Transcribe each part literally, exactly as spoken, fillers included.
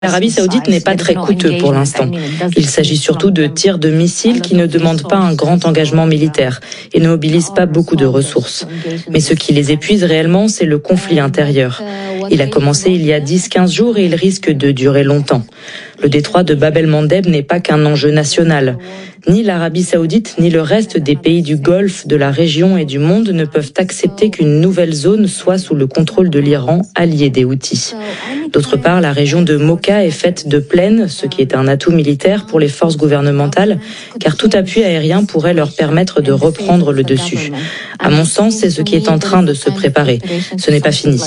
L'Arabie Saoudite n'est pas très coûteux pour l'instant. Il s'agit surtout de tirs de missiles qui ne demandent pas un grand engagement militaire et ne mobilisent pas beaucoup de ressources. Mais ce qui les épuise réellement, c'est le conflit intérieur. Il a commencé il y a dix à quinze jours et il risque de durer longtemps. Le détroit de Bab el-Mandeb n'est pas qu'un enjeu national. Ni l'Arabie Saoudite, ni le reste des pays du Golfe, de la région et du monde ne peuvent accepter qu'une nouvelle zone soit sous le contrôle de l'Iran, allié des Houthis. D'autre part, la région de Mocha est faite de plaines, ce qui est un atout militaire pour les forces gouvernementales, car tout appui aérien pourrait leur permettre de reprendre le dessus. À mon sens, c'est ce qui est en train de se préparer. Ce n'est pas fini.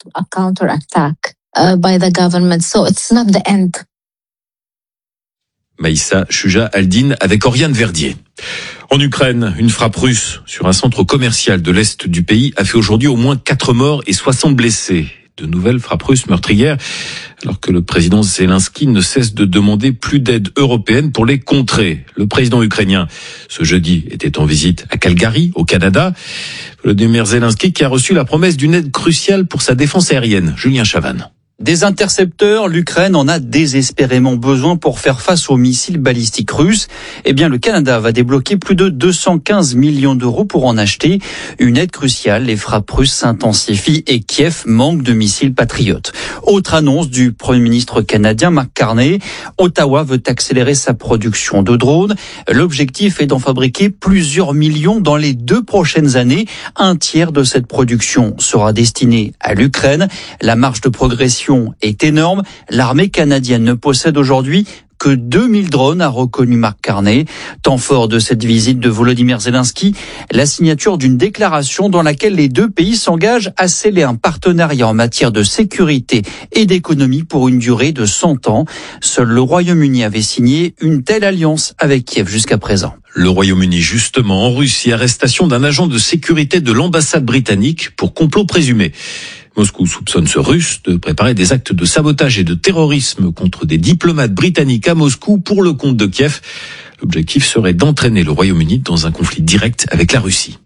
Maïssa Shuja Aldin avec Oriane Verdier. En Ukraine, une frappe russe sur un centre commercial de l'est du pays a fait aujourd'hui au moins quatre morts et soixante blessés. De nouvelles frappes russes meurtrières, alors que le président Zelensky ne cesse de demander plus d'aide européenne pour les contrer. Le président ukrainien, ce jeudi, était en visite à Calgary, au Canada. Volodymyr Zelensky qui a reçu la promesse d'une aide cruciale pour sa défense aérienne. Julien Chavannes. Des intercepteurs, l'Ukraine en a désespérément besoin pour faire face aux missiles balistiques russes. Eh bien, le Canada va débloquer plus de deux cent quinze millions d'euros pour en acheter. Une aide cruciale, les frappes russes s'intensifient et Kiev manque de missiles patriotes. Autre annonce du Premier ministre canadien Mark Carney, Ottawa veut accélérer sa production de drones. L'objectif est d'en fabriquer plusieurs millions dans les deux prochaines années. Un tiers de cette production sera destiné à l'Ukraine. La marge de progression est énorme. L'armée canadienne ne possède aujourd'hui que deux mille drones, a reconnu Mark Carney. Temps fort de cette visite de Volodymyr Zelensky, la signature d'une déclaration dans laquelle les deux pays s'engagent à sceller un partenariat en matière de sécurité et d'économie pour une durée de cent ans. Seul le Royaume-Uni avait signé une telle alliance avec Kiev jusqu'à présent. Le Royaume-Uni, justement, en Russie, arrestation d'un agent de sécurité de l'ambassade britannique pour complot présumé. Moscou soupçonne ce Russe de préparer des actes de sabotage et de terrorisme contre des diplomates britanniques à Moscou pour le compte de Kiev. L'objectif serait d'entraîner le Royaume-Uni dans un conflit direct avec la Russie.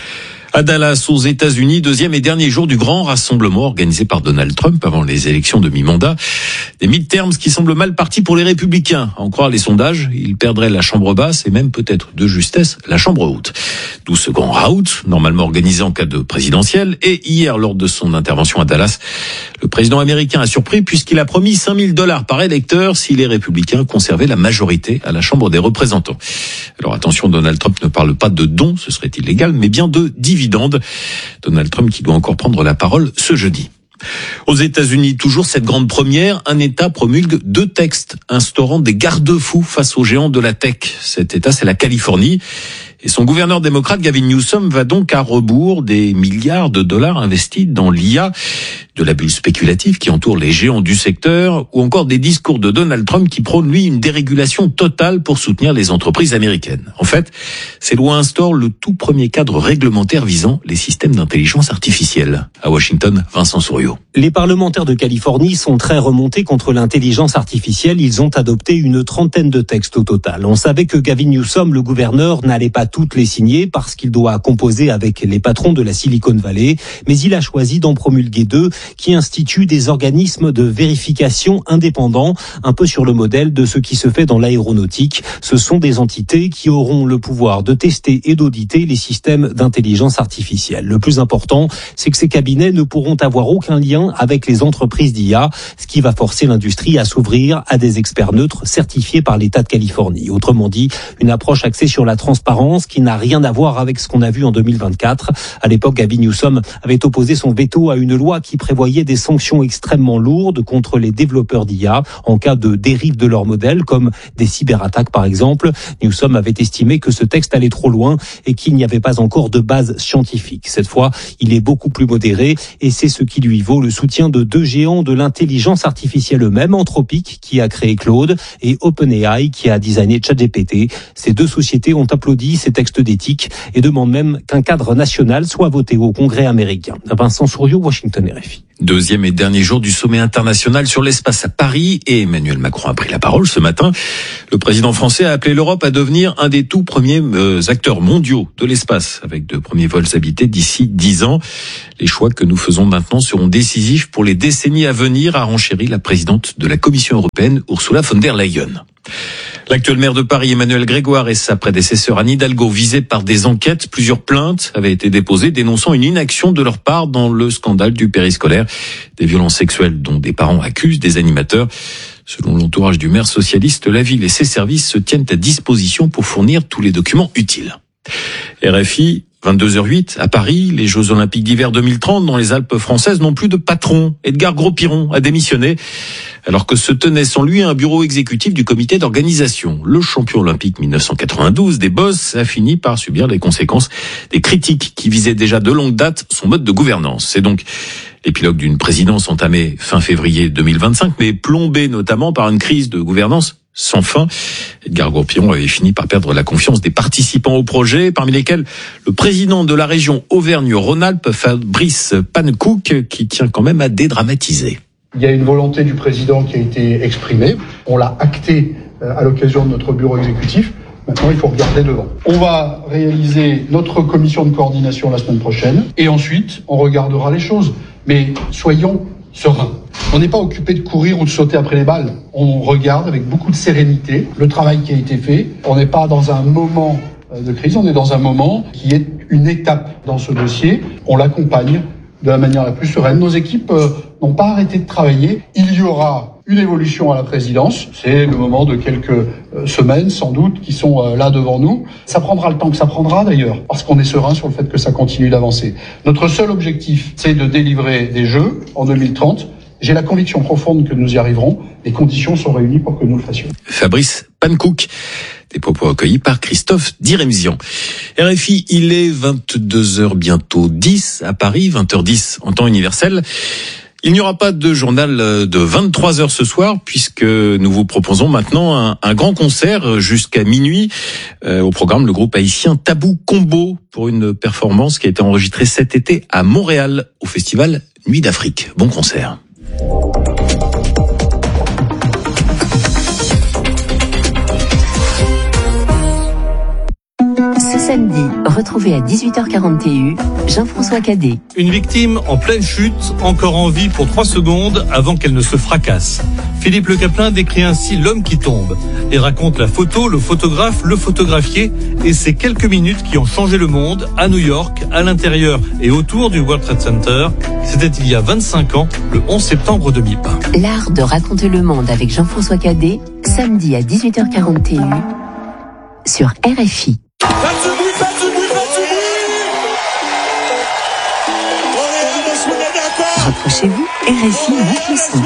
À Dallas, aux États-Unis, deuxième et dernier jour du grand rassemblement organisé par Donald Trump avant les élections de mi-mandat. Des midterms qui semblent mal partis pour les républicains. À en croire les sondages, ils perdraient la chambre basse et même peut-être de justesse la chambre haute. D'où ce grand rout, normalement organisé en cas de présidentielle. Et hier, lors de son intervention à Dallas, le président américain a surpris puisqu'il a promis cinq mille dollars par électeur si les républicains conservaient la majorité à la Chambre des représentants. Alors attention, Donald Trump ne parle pas de dons, ce serait illégal, mais bien de dividendes. Donald Trump qui doit encore prendre la parole ce jeudi. Aux États-Unis, toujours cette grande première, un État promulgue deux textes instaurant des garde-fous face aux géants de la tech. Cet État, c'est la Californie. Et son gouverneur démocrate, Gavin Newsom, va donc à rebours des milliards de dollars investis dans l'I A, de la bulle spéculative qui entoure les géants du secteur, ou encore des discours de Donald Trump qui prône, lui, une dérégulation totale pour soutenir les entreprises américaines. En fait, ces lois instaurent le tout premier cadre réglementaire visant les systèmes d'intelligence artificielle. À Washington, Vincent Souriau. Les parlementaires de Californie sont très remontés contre l'intelligence artificielle. Ils ont adopté une trentaine de textes au total. On savait que Gavin Newsom, le gouverneur, n'allait pas toutes les signer parce qu'il doit composer avec les patrons de la Silicon Valley. Mais il a choisi d'en promulguer deux qui instituent des organismes de vérification indépendants, un peu sur le modèle de ce qui se fait dans l'aéronautique. Ce sont des entités qui auront le pouvoir de tester et d'auditer les systèmes d'intelligence artificielle. Le plus important, c'est que ces cabinets ne pourront avoir aucun lien avec les entreprises d'I A, ce qui va forcer l'industrie à s'ouvrir à des experts neutres certifiés par l'État de Californie. Autrement dit, une approche axée sur la transparence qui n'a rien à voir avec ce qu'on a vu en deux mille vingt-quatre. À l'époque, Gavin Newsom avait opposé son veto à une loi qui prévoyait des sanctions extrêmement lourdes contre les développeurs d'I A en cas de dérive de leur modèle, comme des cyberattaques par exemple. Newsom avait estimé que ce texte allait trop loin et qu'il n'y avait pas encore de base scientifique. Cette fois, il est beaucoup plus modéré et c'est ce qui lui vaut le soutien de deux géants de l'intelligence artificielle eux-mêmes, Anthropic qui a créé Claude et OpenAI qui a designé ChatGPT. Ces deux sociétés ont applaudi ces textes d'éthique et demandent même qu'un cadre national soit voté au Congrès américain. Vincent Souriau, Washington, R F I. Deuxième et dernier jour du sommet international sur l'espace à Paris et Emmanuel Macron a pris la parole ce matin. Le président français a appelé l'Europe à devenir un des tout premiers euh, acteurs mondiaux de l'espace avec de premiers vols habités d'ici dix ans. Les choix que nous faisons maintenant seront décisifs pour les décennies à venir, a renchéri la présidente de la Commission européenne, Ursula von der Leyen. L'actuel maire de Paris, Emmanuel Grégoire, et sa prédécesseur Anne Hidalgo visés par des enquêtes. Plusieurs plaintes avaient été déposées dénonçant une inaction de leur part dans le scandale du périscolaire. Des violences sexuelles dont des parents accusent des animateurs. Selon l'entourage du maire socialiste, la ville et ses services se tiennent à disposition pour fournir tous les documents utiles. R F I, vingt-deux heures huit, à Paris, les Jeux Olympiques d'hiver deux mille trente dans les Alpes françaises n'ont plus de patron. Edgar Gros-Piron a démissionné, alors que se tenait sans lui un bureau exécutif du comité d'organisation. Le champion olympique mille neuf cent quatre-vingt-douze des Bosses a fini par subir les conséquences des critiques qui visaient déjà de longue date son mode de gouvernance. C'est donc l'épilogue d'une présidence entamée fin février deux mille vingt-cinq, mais plombée notamment par une crise de gouvernance sans fin. Edgar Gros-Piron avait fini par perdre la confiance des participants au projet, parmi lesquels le président de la région Auvergne-Rhône-Alpes, Fabrice Pannekoek, qui tient quand même à dédramatiser. Il y a une volonté du président qui a été exprimée. On l'a actée à l'occasion de notre bureau exécutif. Maintenant, il faut regarder devant. On va réaliser notre commission de coordination la semaine prochaine. Et ensuite, on regardera les choses. Mais soyons sereins. On n'est pas occupé de courir ou de sauter après les balles. On regarde avec beaucoup de sérénité le travail qui a été fait. On n'est pas dans un moment de crise, on est dans un moment qui est une étape dans ce dossier. On l'accompagne de la manière la plus sereine. Nos équipes euh, n'ont pas arrêté de travailler. Il y aura une évolution à la présidence. C'est le moment de quelques euh, semaines, sans doute, qui sont euh, là devant nous. Ça prendra le temps que ça prendra, d'ailleurs, parce qu'on est serein sur le fait que ça continue d'avancer. Notre seul objectif, c'est de délivrer des Jeux en deux mille trente. J'ai la conviction profonde que nous y arriverons. Les conditions sont réunies pour que nous le fassions. Fabrice Pannekoek. Des propos recueillis par Christophe Diremzian. R F I, il est vingt-deux heures bientôt dix à Paris, vingt heures dix en temps universel. Il n'y aura pas de journal de vingt-trois heures ce soir, puisque nous vous proposons maintenant un, un grand concert jusqu'à minuit. Euh, au programme, le groupe haïtien Tabou Combo, pour une performance qui a été enregistrée cet été à Montréal, au festival Nuit d'Afrique. Bon concert. Ce samedi, retrouvez à dix-huit heures quarante et un Jean-François Cadet. Une victime en pleine chute, encore en vie pour trois secondes avant qu'elle ne se fracasse. Philippe Le Caplin décrit ainsi l'homme qui tombe et raconte la photo, le photographe, le photographié et ces quelques minutes qui ont changé le monde à New York, à l'intérieur et autour du World Trade Center. C'était il y a vingt-cinq ans, le onze septembre deux mille un. L'art de raconter le monde avec Jean-François Cadet, samedi à dix-huit heures quarante et un sur R F I. Rapprochez-vous, R F I monte le son.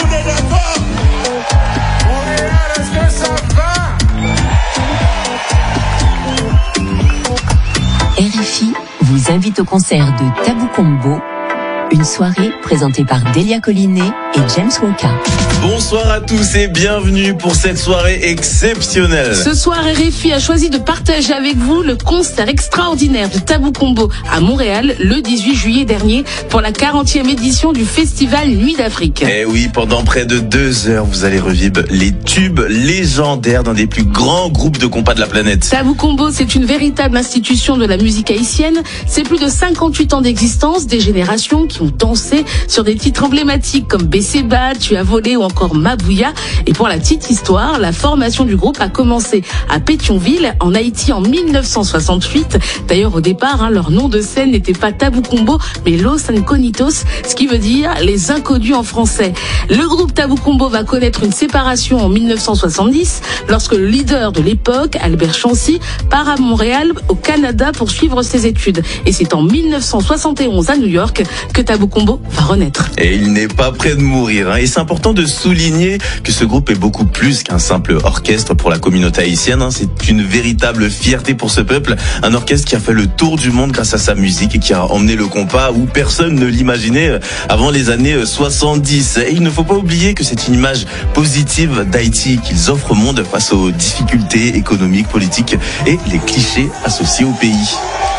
R F I vous invite au concert de Tabou Combo, une soirée présentée par Delia Collinet et James Woka. Bonsoir à tous et bienvenue pour cette soirée exceptionnelle. Ce soir, R F I a choisi de partager avec vous le concert extraordinaire de Tabou Combo à Montréal le dix-huit juillet dernier pour la quarantième édition du festival Nuit d'Afrique. Eh oui, pendant près de deux heures, vous allez revivre les tubes légendaires d'un des plus grands groupes de compas de la planète. Tabou Combo, c'est une véritable institution de la musique haïtienne. C'est plus de cinquante-huit ans d'existence, des générations qui ont dansé sur des titres emblématiques comme Besseba, Tu as volé ou encore Mabouya. Et pour la petite histoire, la formation du groupe a commencé à Pétionville, en Haïti, en mille neuf cent soixante-huit. D'ailleurs, au départ, hein, leur nom de scène n'était pas Tabou Combo, mais Los Incógnitos, ce qui veut dire les inconnus en français. Le groupe Tabou Combo va connaître une séparation en mille neuf cent soixante-dix, lorsque le leader de l'époque, Albert Chancy, part à Montréal, au Canada, pour suivre ses études. Et c'est en mille neuf cent soixante et onze à New York que Tabou Combo va renaître. Et il n'est pas prêt de mourir, hein. Et c'est important de souligner que ce groupe est beaucoup plus qu'un simple orchestre pour la communauté haïtienne, hein. C'est une véritable fierté pour ce peuple. Un orchestre qui a fait le tour du monde grâce à sa musique et qui a emmené le compas où personne ne l'imaginait avant les années soixante-dix. Et il ne faut pas oublier que c'est une image positive d'Haïti qu'ils offrent au monde face aux difficultés économiques, politiques et les clichés associés au pays.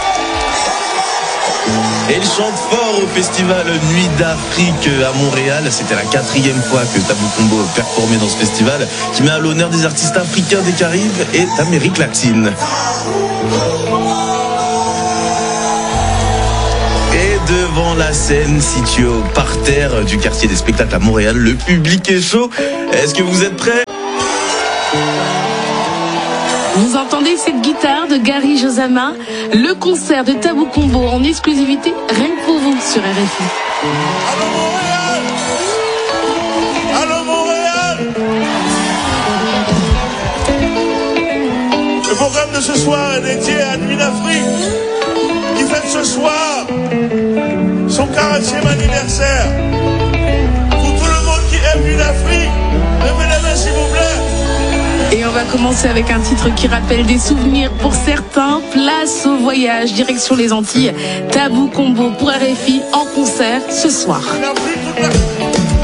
Et il chante fort au festival Nuit d'Afrique à Montréal. C'était la quatrième fois que Tabou Combo performait dans ce festival qui met à l'honneur des artistes africains des Caraïbes et d'Amérique latine. Et devant devant la scène située au parterre du quartier des spectacles à Montréal. Le public est chaud. Est-ce que vous êtes prêts? Vous entendez cette guitare de Gary Josama, le concert de Tabou Combo en exclusivité, rien que pour vous sur R F I. Allô Montréal! Allô Montréal! Le programme de ce soir est dédié à Nuit d'Afrique, qui fête ce soir son quarantième anniversaire. Pour tout le monde qui aime Nuit d'Afrique, levez la main s'il vous plaît. Et on va commencer avec un titre qui rappelle des souvenirs pour certains. Place au voyage, direction les Antilles. Tabou Combo pour R F I en concert ce soir. La pluie toute la...